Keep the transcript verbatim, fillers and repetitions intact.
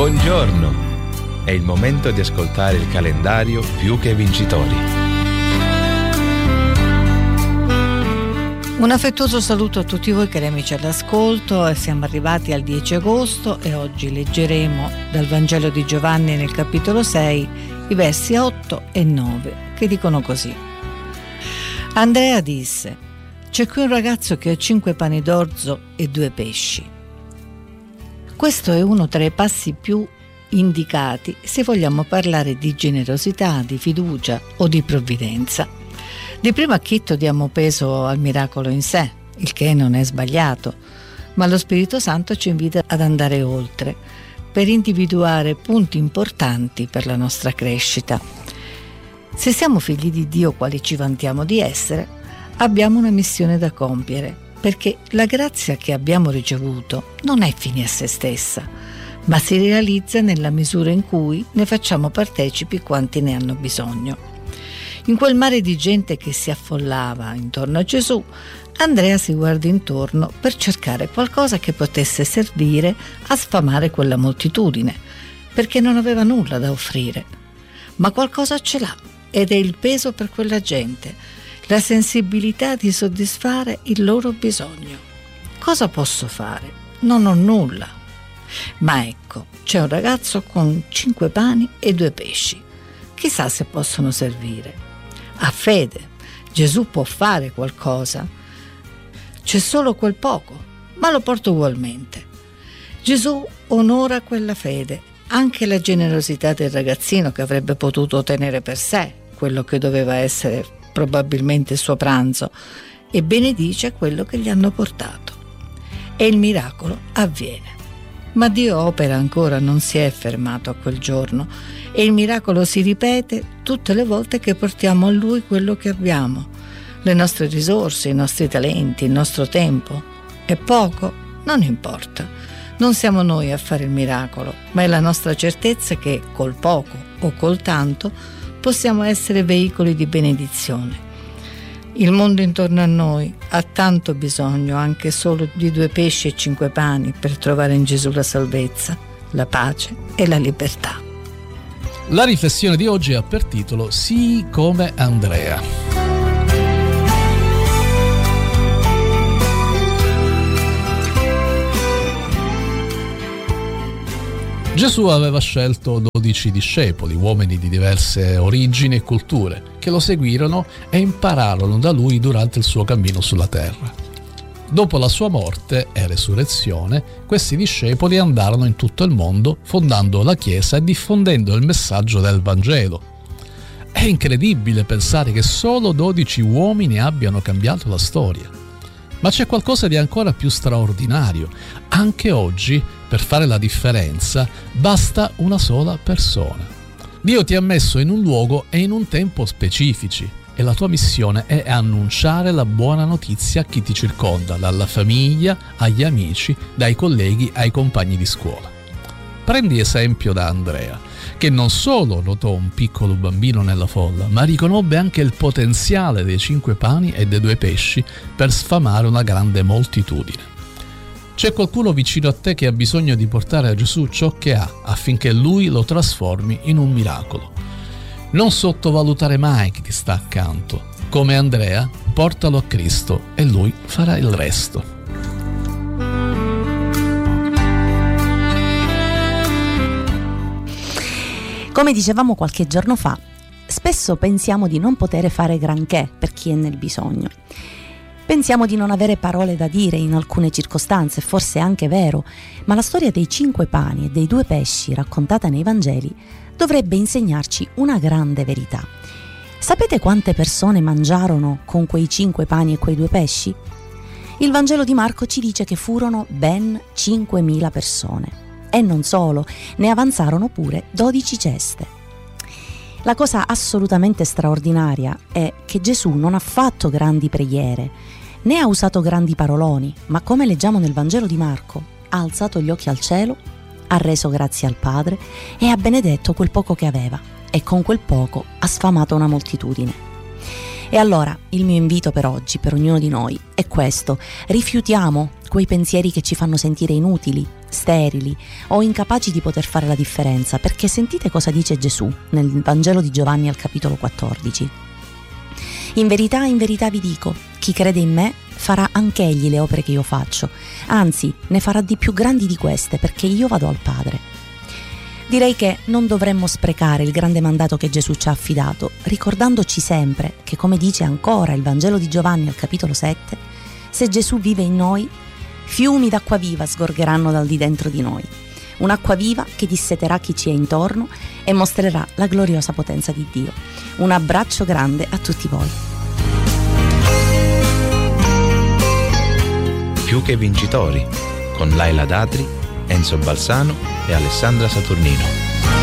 Buongiorno! È il momento di ascoltare il calendario Più che Vincitori. Un affettuoso saluto a tutti voi cari amici all'ascolto. Siamo arrivati al dieci agosto e oggi leggeremo dal Vangelo di Giovanni nel capitolo sei i versi otto e nove che dicono così. Andrea disse: c'è qui un ragazzo che ha cinque pani d'orzo e due pesci. Questo è uno tra i passi più indicati se vogliamo parlare di generosità, di fiducia o di provvidenza. Di primo acchito diamo peso al miracolo in sé, il che non è sbagliato, ma lo Spirito Santo ci invita ad andare oltre, per individuare punti importanti per la nostra crescita. Se siamo figli di Dio, quali ci vantiamo di essere, abbiamo una missione da compiere, perché la grazia che abbiamo ricevuto non è fine a se stessa, ma si realizza nella misura in cui ne facciamo partecipi quanti ne hanno bisogno. In quel mare di gente che si affollava intorno a Gesù, Andrea si guarda intorno per cercare qualcosa che potesse servire a sfamare quella moltitudine, perché non aveva nulla da offrire. Ma qualcosa ce l'ha, ed è il peso per quella gente, la sensibilità di soddisfare il loro bisogno. Cosa posso fare? Non ho nulla. Ma ecco, c'è un ragazzo con cinque pani e due pesci. Chissà se possono servire. Ha fede. Gesù può fare qualcosa. C'è solo quel poco, ma lo porto ugualmente. Gesù onora quella fede, anche la generosità del ragazzino che avrebbe potuto tenere per sé quello che doveva essere probabilmente il suo pranzo, e benedice quello che gli hanno portato. E il miracolo avviene. Ma Dio opera ancora, non si è fermato a quel giorno, e il miracolo si ripete tutte le volte che portiamo a Lui quello che abbiamo, le nostre risorse, i nostri talenti, il nostro tempo. È poco? Non importa. Non siamo noi a fare il miracolo, ma è la nostra certezza che col poco o col tanto possiamo essere veicoli di benedizione. Il mondo intorno a noi ha tanto bisogno anche solo di due pesci e cinque pani per trovare in Gesù la salvezza, la pace e la libertà. La riflessione di oggi ha per titolo Sii come Andrea. Gesù aveva scelto dodici discepoli, uomini di diverse origini e culture, che lo seguirono e impararono da lui durante il suo cammino sulla terra. Dopo la sua morte e resurrezione, questi discepoli andarono in tutto il mondo, fondando la Chiesa e diffondendo il messaggio del Vangelo. È incredibile pensare che solo dodici uomini abbiano cambiato la storia. Ma c'è qualcosa di ancora più straordinario. Anche oggi, per fare la differenza, basta una sola persona. Dio ti ha messo in un luogo e in un tempo specifici, e la tua missione è annunciare la buona notizia a chi ti circonda, dalla famiglia agli amici, dai colleghi ai compagni di scuola. Prendi esempio da Andrea, che non solo notò un piccolo bambino nella folla, ma riconobbe anche il potenziale dei cinque pani e dei due pesci per sfamare una grande moltitudine. C'è qualcuno vicino a te che ha bisogno di portare a Gesù ciò che ha, affinché Lui lo trasformi in un miracolo. Non sottovalutare mai chi ti sta accanto. Come Andrea, portalo a Cristo e Lui farà il resto. Come dicevamo qualche giorno fa, spesso pensiamo di non poter fare granché per chi è nel bisogno. Pensiamo di non avere parole da dire in alcune circostanze, forse è anche vero, ma la storia dei cinque pani e dei due pesci raccontata nei Vangeli dovrebbe insegnarci una grande verità. Sapete quante persone mangiarono con quei cinque pani e quei due pesci? Il Vangelo di Marco ci dice che furono ben cinquemila persone. E non solo, ne avanzarono pure dodici ceste. La cosa assolutamente straordinaria è che Gesù non ha fatto grandi preghiere, né ha usato grandi paroloni, ma come leggiamo nel Vangelo di Marco, ha alzato gli occhi al cielo, ha reso grazie al Padre e ha benedetto quel poco che aveva, e con quel poco ha sfamato una moltitudine. E allora il mio invito per oggi, per ognuno di noi, è questo: rifiutiamo quei pensieri che ci fanno sentire inutili, sterili o incapaci di poter fare la differenza, perché sentite cosa dice Gesù nel Vangelo di Giovanni al capitolo quattordici. In verità, in verità vi dico, chi crede in me farà anch'egli le opere che io faccio, anzi ne farà di più grandi di queste, perché io vado al Padre. Direi che non dovremmo sprecare il grande mandato che Gesù ci ha affidato, ricordandoci sempre che, come dice ancora il Vangelo di Giovanni al capitolo sette, se Gesù vive in noi, fiumi d'acqua viva sgorgeranno dal di dentro di noi. Un'acqua viva che disseterà chi ci è intorno e mostrerà la gloriosa potenza di Dio. Un abbraccio grande a tutti voi. Più che vincitori, con Laila Datri, Enzo Balsano e Alessandra Saturnino.